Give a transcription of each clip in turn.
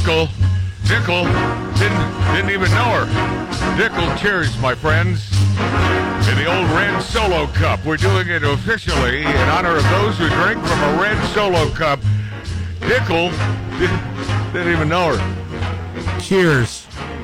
Dickel didn't even know her. Dickel, cheers, my friends. In the old Red Solo Cup. We're doing it officially in honor of those who drink from a Red Solo Cup. Dickel didn't even know her. Cheers.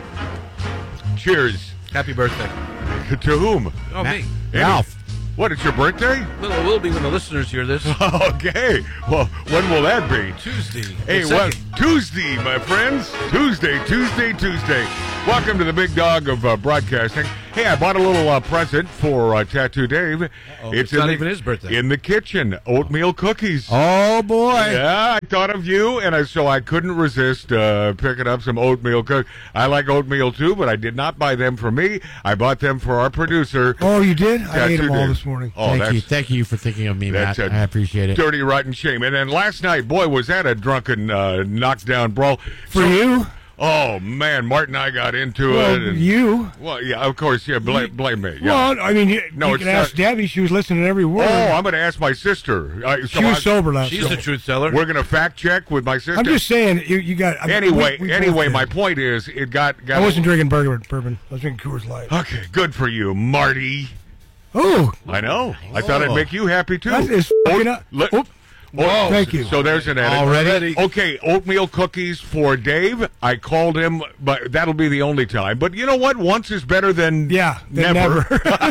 Cheers. Happy birthday. To whom? Oh, me. Ralph. What, it's your birthday? Well, it will be when the listeners hear this. Okay. Well, when will that be? Tuesday. Hey, what? Tuesday, my friends. Tuesday. Welcome to the big dog of broadcasting. Hey, I bought a little present for Tattoo Dave. It's not even his birthday. In the kitchen, oatmeal cookies. Oh, boy. Yeah, I thought of you, and so I couldn't resist picking up some oatmeal cookies. I like oatmeal, too, but I did not buy them for me. I bought them for our producer. Oh, you did? I ate them all Dave. this morning. Oh, Thank you for thinking of me, Matt. I appreciate it. Dirty, rotten shame. And then last night, boy, was that a drunken knockdown brawl. For you? Oh, man, Martin and I got into Well, it. And, you? Well, yeah, of course, yeah, blame me. Yeah. Well, I mean, you No, can it's ask not- Debbie. She was listening to every word. Oh, I'm going to ask my sister. She was sober last She's the night. truth teller. We're going to fact check with my sister. I'm just saying, you got... I mean, Anyway, we both did. my point is, it got I wasn't drinking bourbon. I was drinking Coors Light. Okay, good for you, Marty. Oh, I know. I thought I'd make you happy, too. that is fucking up. Whoa. Thank you. So there's an edit. Already? Okay, oatmeal cookies for Dave. I called him, but that'll be the only time. But you know what? Once is better than never.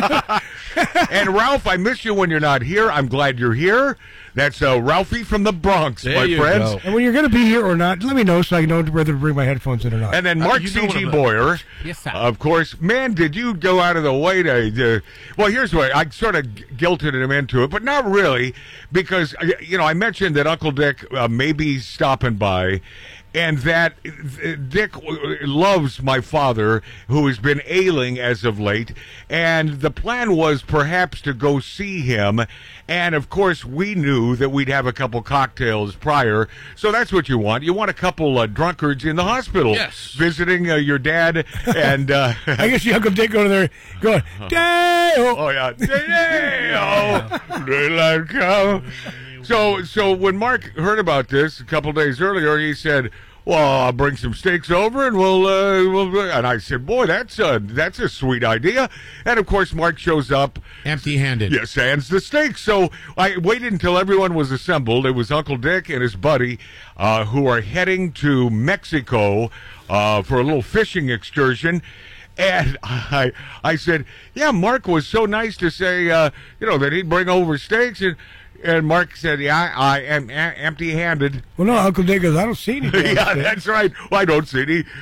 And Ralph, I miss you when you're not here. I'm glad you're here. That's Ralphie from the Bronx, There my you friends. go. And when you're going to be here or not, let me know so I know whether to bring my headphones in or not. And then Mark you know what C.G. I'm Boyer, Yes, sir. of course. Man, did you go out of the way to well, here's what I sort of guilted him into it, but not really, because, I mentioned that Uncle Dick may be stopping by, and that Dick loves my father, who has been ailing as of late, and the plan was perhaps to go see him, and of course we knew that we'd have a couple cocktails prior, so that's what you want. You want a couple drunkards in the hospital, Yes. visiting your dad, and I guess your Uncle Dick go to there going, Dale! oh yeah, Dale, daylight come. So when Mark heard about this a couple days earlier, he said, "Well, I'll bring some steaks over, and we'll." And I said, "Boy, that's a sweet idea." And of course, Mark shows up, Empty-handed. yes, sans the steaks. So I waited until everyone was assembled. It was Uncle Dick and his buddy, who are heading to Mexico for a little fishing excursion. And I said, "Yeah, Mark was so nice to say, that he'd bring over steaks." And Mark said, "Yeah, I am empty-handed." Well, no, Uncle Dick goes, I don't see any. Yeah, that's right. Well, I don't see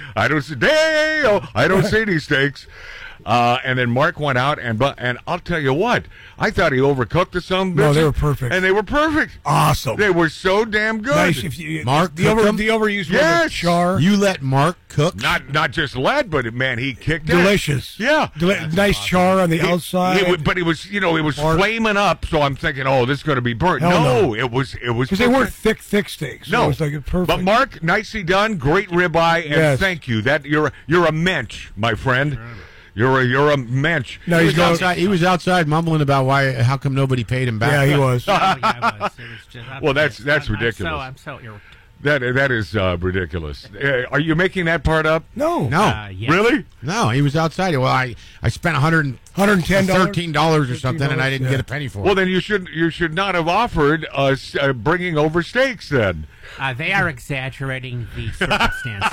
any steaks. And then Mark went out, and I'll tell you what, I thought he overcooked the some. No, they were perfect. And they were perfect. Awesome. They were so damn good. Nice. If you, Mark the cooked them? overused word Yes. of char. You let Mark cook? Not just lead, but man, he kicked it. Delicious. Yeah. Nice char on the outside. But it was Mark. flaming up. So I'm thinking, oh, this is going to be burnt. Hell No, no. it was Because they weren't thick steaks. So No, it was like perfect. But Mark, nicely done, great ribeye, and Yes. thank you. That you're a mensch, my friend. You're a mensch. No, He he's was going. outside. He was outside mumbling about how come nobody paid him back. Yeah, he was. Oh, yeah, it was. It was just, Well, that's ridiculous. I'm so irritated. That is ridiculous. Are you making that part up? No. No, Yes. Really? no, he was outside. Well, I spent $113 $110 or something, and I didn't get a penny for it. Well, then you should not have offered us bringing over steaks. Then They are exaggerating the circumstances.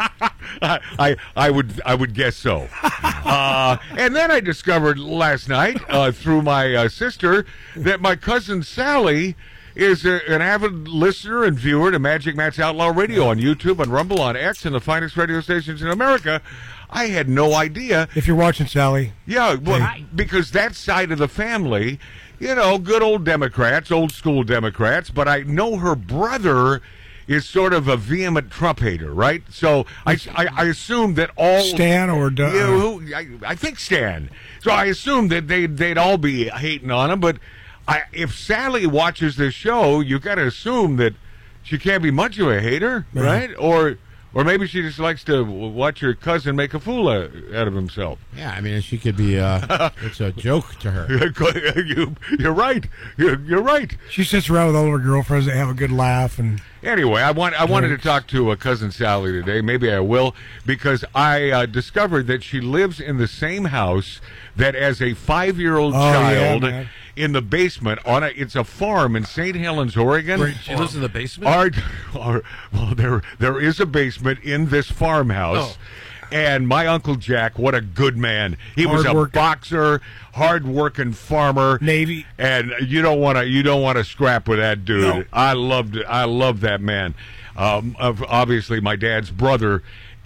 I would guess so. And then I discovered last night through my sister that my cousin Sally is an avid listener and viewer to Magic Matt's Outlaw Radio on YouTube, on Rumble, on X, and the finest radio stations in America. I had no idea. If you're watching, Sally. Yeah, well, Right. because that side of the family, good old Democrats, old school Democrats, but I know her brother is sort of a vehement Trump hater, right? So I assume that all Stan or I think Stan. So I assume that they'd all be hating on him, but if Sally watches this show, you got to assume that she can't be much of a hater, right? Or Or maybe she just likes to watch her cousin make a fool out of himself. Yeah, I mean, she could be. It's a joke to her. You're right. You're right. She sits around with all of her girlfriends. They have a good laugh. And anyway, I wanted to talk to cousin Sally today. Maybe I will, because I discovered that she lives in the same house that as a 5-year-old child. Yeah, in the basement it's a farm in St. Helens, Oregon. She lives in the basement? Well, there is a basement in this farmhouse. Oh. And my Uncle Jack, what a good man. He was a boxer, hard-working farmer. Navy. And you don't want to scrap with that dude. No. I loved it. I loved that man. Obviously my dad's brother.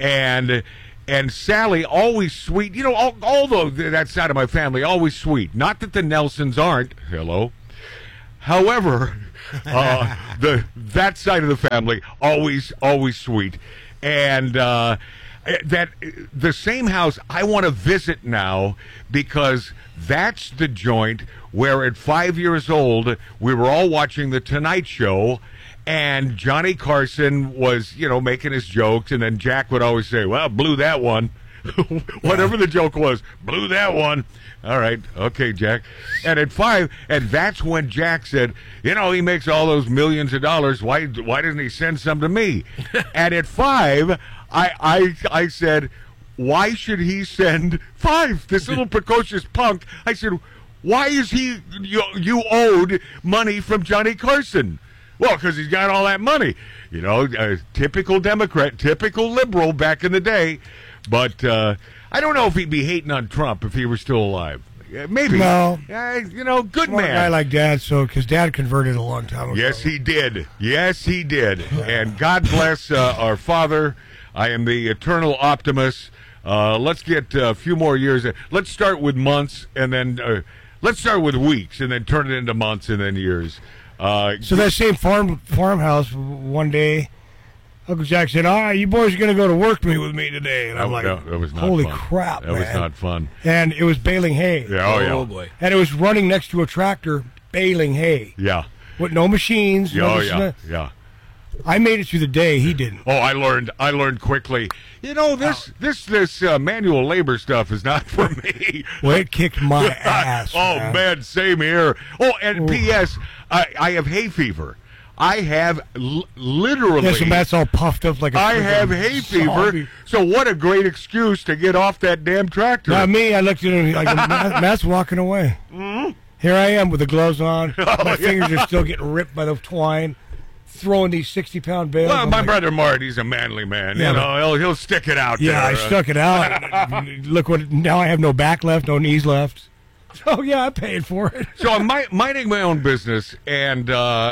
And Sally, always sweet. You know, although that side of my family, always sweet. Not that the Nelsons aren't. Hello. However, that side of the family, always sweet. And that the same house I want to visit now, because that's the joint where at 5 years old we were all watching The Tonight Show. And Johnny Carson was, making his jokes, and then Jack would always say, well, blew that one. Whatever the joke was, blew that one. All right, okay, Jack. And at 5, and that's when Jack said, he makes all those millions of dollars. Why doesn't he send some to me? And at 5, I said, why should he send 5? This little precocious punk. I said, why is he, you owed money from Johnny Carson? Well, because he's got all that money. Typical Democrat, typical liberal back in the day. But I don't know if he'd be hating on Trump if he were still alive. Maybe. No. Good man. A guy like Dad, because Dad converted a long time ago. Yes, he did. Yes, he did. And God bless our father. I am the eternal optimist. Let's get a few more years. Let's start with months, and then let's start with weeks, and then turn it into months, and then years. So that same farmhouse, one day, Uncle Jack said, all right, you boys are going to go to work with me today. And I'm like, that was not holy fun. crap, That man. was not fun. And it was baling hay. Yeah, Oh, boy. And it was running next to a tractor baling hay. Yeah. With no machines. Yeah. I made it through the day. He didn't. Oh, I learned quickly. This manual labor stuff is not for me. Well, it kicked my ass. Man, same here. Oh, and P.S. I have hay fever. I have literally. Yes, and Matt's all puffed up like a I have hay fever. zombie. So what a great excuse to get off that damn tractor. Not me. I looked at him like Matt's walking away. Mm-hmm. Here I am with the gloves on. My fingers are still getting ripped by the twine. Throwing these 60-pound bales. Well, my brother Marty's a manly man. Yeah, he'll stick it out there. Yeah, I stuck it out. Look now I have no back left, no knees left. Oh yeah, I paid for it. So I'm minding my own business, and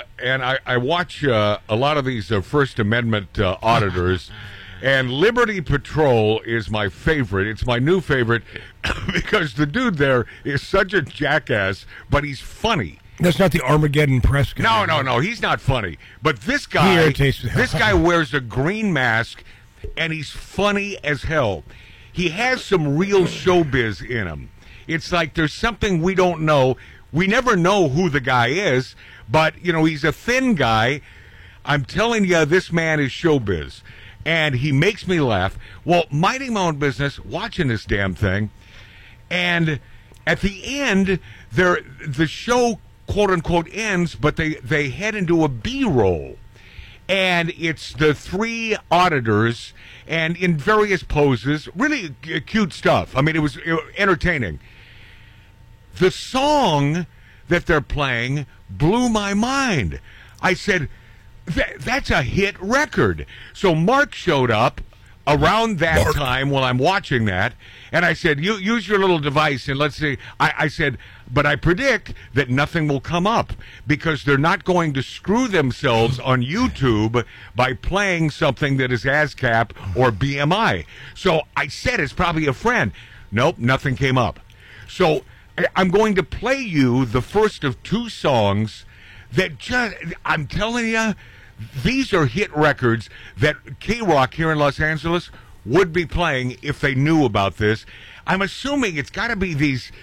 I watch a lot of these First Amendment auditors, and Liberty Patrol is my favorite. It's my new favorite because the dude there is such a jackass, but he's funny. That's not the Armageddon press guy. No, he's not funny. But this guy, He irritates me. this guy wears a green mask, and he's funny as hell. He has some real showbiz in him. It's like there's something we don't know. We never know who the guy is, but, he's a thin guy. I'm telling you, this man is showbiz, and he makes me laugh. Well, minding my own business, watching this damn thing, and at the end, the show quote-unquote ends, but they head into a B-roll. And it's the 3 auditors, and in various poses, really cute stuff. I mean, it was entertaining. The song that they're playing blew my mind. I said, that's a hit record. So Mark showed up around that time while I'm watching that, and I said, use your little device and let's see. I said, but I predict that nothing will come up because they're not going to screw themselves on YouTube by playing something that is ASCAP or BMI. So I said it's probably a friend. Nope, nothing came up. So I'm going to play you the first of 2 songs that I'm telling you, these are hit records that K-Rock here in Los Angeles would be playing if they knew about this. I'm assuming it's got to be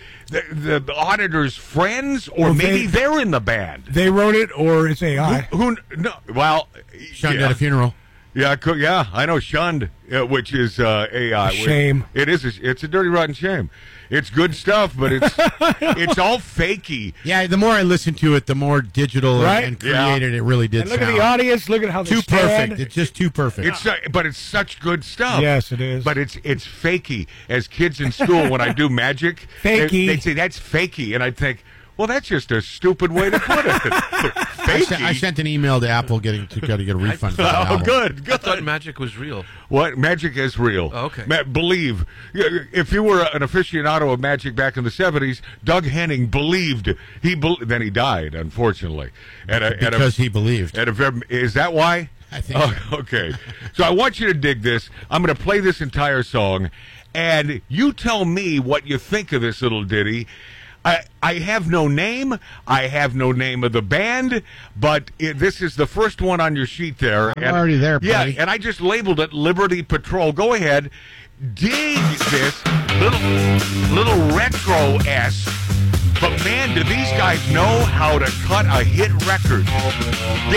the auditors' friends, or maybe they're in the band. They wrote it, or it's AI. No, well, Shot at a funeral. Yeah, I know Shunned, which is AI. Shame. It is. It's a dirty, rotten shame. It's good stuff, but it's all fakey. Yeah, the more I listened to it, the more digital Right? and created it really did And look sound. at the audience. Look at how they Too stand. perfect. It's just too perfect. But it's such good stuff. Yes, it is. But it's fakey. As kids in school, when I do magic, Fakey. they'd say that's fakey, and I'd think, well, that's just a stupid way to put it. Fakey. I sent an email to Apple getting to get a refund for that Oh, album. good. I thought magic was real. What? Magic is real. Oh, okay. Believe. If you were an aficionado of magic back in the 70s, Doug Henning believed. Then he died, unfortunately. Because he believed. Is that why? I think so. Okay. So I want you to dig this. I'm going to play this entire song, and you tell me what you think of this little ditty. I have no name. I have no name of the band, but this is the first one on your sheet there. I'm already there, buddy. Yeah, and I just labeled it Liberty Patrol. Go ahead. Dig this little retro-esque. But, man, do these guys know how to cut a hit record.